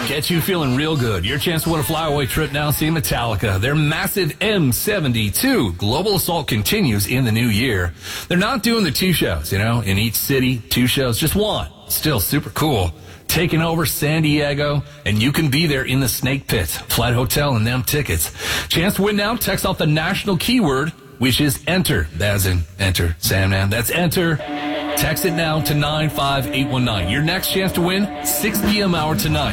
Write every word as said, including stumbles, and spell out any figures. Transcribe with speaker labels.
Speaker 1: Get you feeling real good. Your chance to win a flyaway trip now. See Metallica. Their massive M seventy-two Global Assault continues in the new year. They're not doing the two shows, you know, in each city, two shows, just one. Still super cool. Taking over San Diego, and you can be there in the Snake Pit. Flight, hotel, and them tickets. Chance to win now. Text out the national keyword, which is enter. That's in enter, Sandman. That's enter. Text it now to nine five eight one nine. Your next chance to win, six p.m. hour tonight.